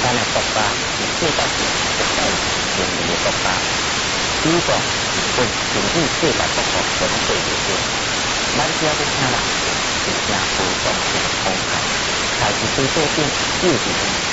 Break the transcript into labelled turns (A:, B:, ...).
A: 咱的国家是世界上最早成立的国家。比如说，日本成立世界各国全部入境，咱只要要请人，就正无当成公开，开始对这边就是